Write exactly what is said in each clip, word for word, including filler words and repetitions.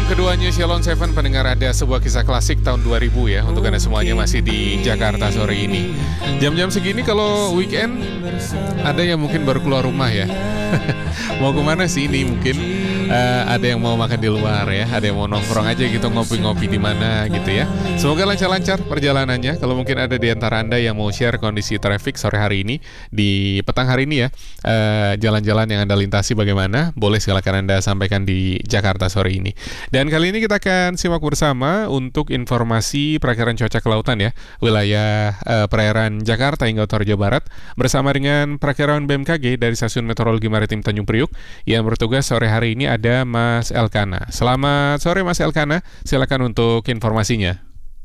keduanya Shalom Seven pendengar, ada sebuah kisah klasik tahun dua ribu ya. Untuk Anda semuanya masih di Jakarta sore ini. Jam-jam segini kalau weekend ada yang mungkin baru keluar rumah ya. Mau kemana sih ini mungkin? Uh, ada yang mau makan di luar ya, ada yang mau nongkrong aja gitu, ngopi-ngopi di mana gitu ya. Semoga lancar-lancar perjalanannya. Kalau mungkin ada di antara Anda yang mau share kondisi traffic sore hari ini, di petang hari ini ya, uh, jalan-jalan yang Anda lintasi bagaimana, boleh silakan Anda sampaikan di Jakarta sore ini. Dan kali ini kita akan simak bersama untuk informasi perakiraan cuaca kelautan ya, wilayah uh, perairan Jakarta hingga utara Jawa Barat, bersama dengan perakiraan B M K G dari Stasiun Meteorologi Maritim Tanjung Priuk yang bertugas sore hari ini ada Mas Elkana. Selamat sore Mas Elkana, silakan untuk informasinya.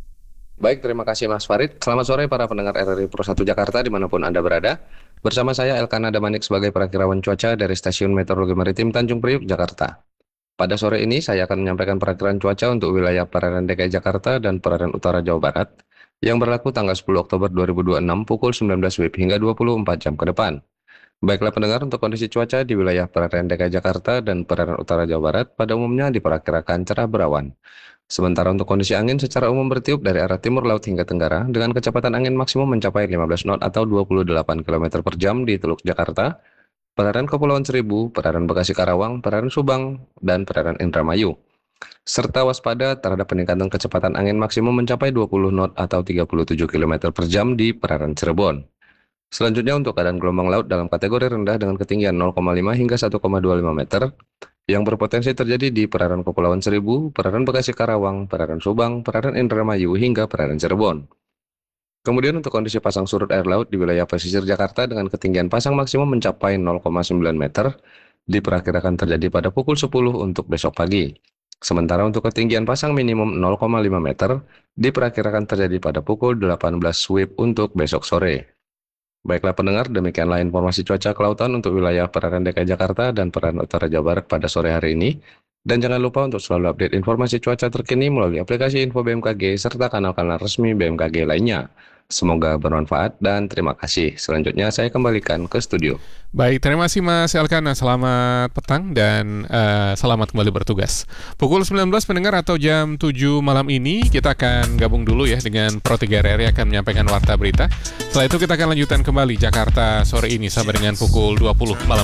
Baik, terima kasih Mas Farid. Selamat sore para pendengar R R I Pro satu Jakarta dimanapun Anda berada. Bersama saya Elkana Damanik sebagai perakirawan cuaca dari Stasiun Meteorologi Maritim Tanjung Priuk, Jakarta. Pada sore ini saya akan menyampaikan perakiraan cuaca untuk wilayah perairan D K I Jakarta dan perairan utara Jawa Barat yang berlaku tanggal sepuluh Oktober dua ribu dua puluh enam pukul sembilan belas W I B hingga dua puluh empat jam ke depan. Baiklah pendengar, untuk kondisi cuaca di wilayah perairan D K I Jakarta dan perairan utara Jawa Barat pada umumnya diperkirakan cerah berawan. Sementara untuk kondisi angin secara umum bertiup dari arah timur laut hingga tenggara dengan kecepatan angin maksimum mencapai lima belas knot atau dua puluh delapan kilometer per jam di Teluk Jakarta, perairan Kepulauan Seribu, perairan Bekasi Karawang, perairan Subang, dan perairan Indramayu. Serta waspada terhadap peningkatan kecepatan angin maksimum mencapai dua puluh knot atau tiga puluh tujuh kilometer per jam di perairan Cirebon. Selanjutnya untuk keadaan gelombang laut dalam kategori rendah dengan ketinggian nol koma lima hingga satu koma dua lima meter yang berpotensi terjadi di perairan Kepulauan Seribu, perairan Bekasi Karawang, perairan Subang, perairan Indramayu hingga perairan Cirebon. Kemudian untuk kondisi pasang surut air laut di wilayah pesisir Jakarta dengan ketinggian pasang maksimum mencapai nol koma sembilan meter diperkirakan terjadi pada pukul sepuluh untuk besok pagi. Sementara untuk ketinggian pasang minimum nol koma lima meter diperkirakan terjadi pada pukul delapan belas W I B untuk besok sore. Baiklah pendengar, demikianlah informasi cuaca kelautan untuk wilayah perairan D K I Jakarta dan perairan utara Jawa Barat pada sore hari ini. Dan jangan lupa untuk selalu update informasi cuaca terkini melalui aplikasi Info B M K G serta kanal-kanal resmi B M K G lainnya. Semoga bermanfaat dan terima kasih. Selanjutnya saya kembalikan ke studio. Baik, terima kasih Mas Elkana. Selamat petang dan uh, selamat kembali bertugas. Pukul sembilan belas pendengar atau jam tujuh malam ini kita akan gabung dulu ya dengan Pro tiga R R I akan menyampaikan warta berita. Setelah itu kita akan lanjutkan kembali Jakarta sore ini sampai dengan pukul dua puluh malam.